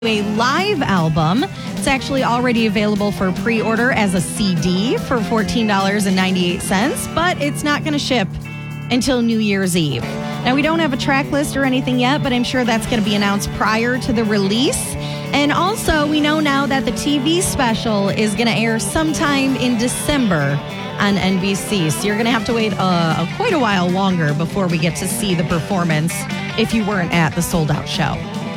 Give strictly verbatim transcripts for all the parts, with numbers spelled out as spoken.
A live album. It's actually already available for pre-order as a C D for fourteen dollars and ninety-eight cents, but it's not going to ship until New Year's Eve. Now, we don't have a track list or anything yet, but I'm sure that's going to be announced prior to the release. And also, we know now that the T V special is going to air sometime in December on N B C. So you're going to have to wait uh, a, quite a while longer before we get to see the performance if you weren't at the sold-out show.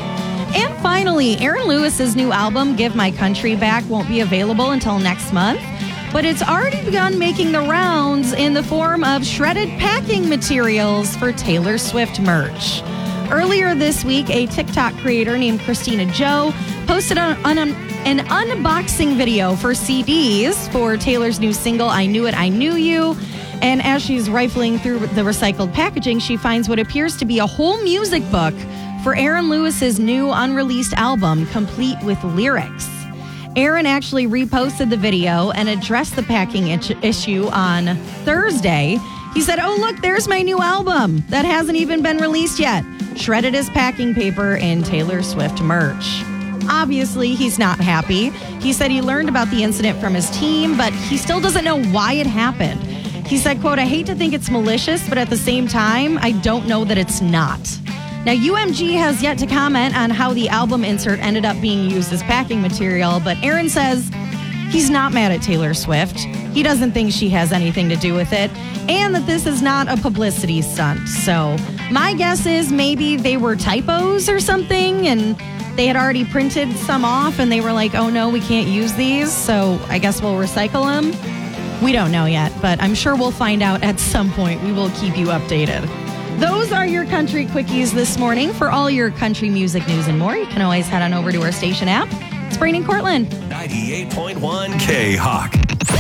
And finally, Aaron Lewis's new album, Give My Country Back, won't be available until next month, but it's already begun making the rounds in the form of shredded packing materials for Taylor Swift merch. Earlier this week, a TikTok creator named Christina Joe posted an, an, an unboxing video for C Ds for Taylor's new single, I Knew It, I Knew You. And as she's rifling through the recycled packaging, she finds what appears to be a whole music book for Aaron Lewis's new unreleased album, complete with lyrics. Aaron actually reposted the video and addressed the packing issue on Thursday. He said, oh, look, there's my new album that hasn't even been released yet. Shredded as packing paper in Taylor Swift merch. Obviously, he's not happy. He said he learned about the incident from his team, but he still doesn't know why it happened. He said, quote, I hate to think it's malicious, but at the same time, I don't know that it's not. Now, U M G has yet to comment on how the album insert ended up being used as packing material, but Aaron says he's not mad at Taylor Swift. He doesn't think she has anything to do with it, and that this is not a publicity stunt. So my guess is maybe they were typos or something, and they had already printed some off, and they were like, oh no, we can't use these, so I guess we'll recycle them. We don't know yet, but I'm sure we'll find out at some point. We will keep you updated. Those are your country quickies this morning. For all your country music news and more, you can always head on over to our station app. It's Brain and Cortland. ninety-eight point one K-Hawk.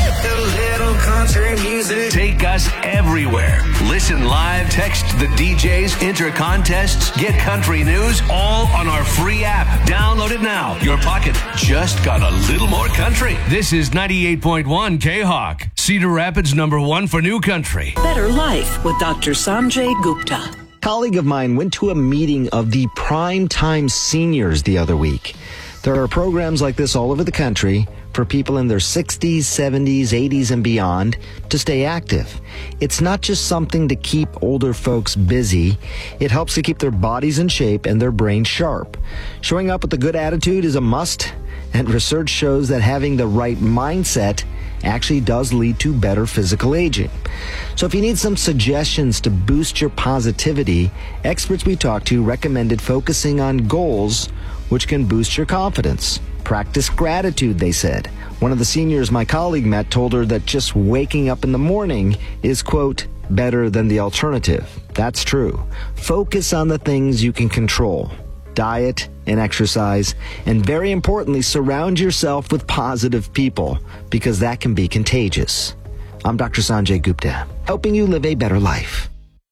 Little country music. Take us everywhere. Listen live, text the D Js, enter contests, get country news, all on our free app. Download it now. Your pocket just got a little more country. This is ninety-eight point one K-Hawk. Cedar Rapids number one for new country. Better Life with Doctor Sanjay Gupta. A colleague of mine went to a meeting of the Prime Time Seniors the other week. There are programs like this all over the country for people in their sixties, seventies, eighties, and beyond to stay active. It's not just something to keep older folks busy. It helps to keep their bodies in shape and their brains sharp. Showing up with a good attitude is a must, and research shows that having the right mindset actually does lead to better physical aging. So if you need some suggestions to boost your positivity, experts we talked to recommended focusing on goals which can boost your confidence. Practice gratitude, they said. One of the seniors my colleague met told her that just waking up in the morning is, quote, better than the alternative. That's true. Focus on the things you can control. Diet and exercise, and very importantly, surround yourself with positive people, because that can be contagious. I'm Doctor Sanjay Gupta, helping you live a better life.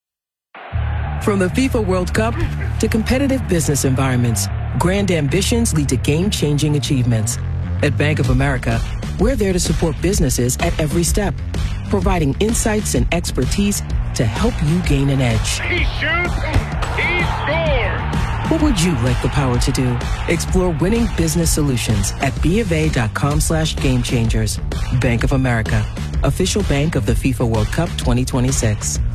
From the FIFA World Cup to competitive business environments, grand ambitions lead to game-changing achievements. At Bank of America, we're there to support businesses at every step, providing insights and expertise to help you gain an edge. He shoots, he scores! What would you like the power to do? Explore winning business solutions at bofa.com slash game changers. Bank of America, official bank of the FIFA World Cup twenty twenty-six.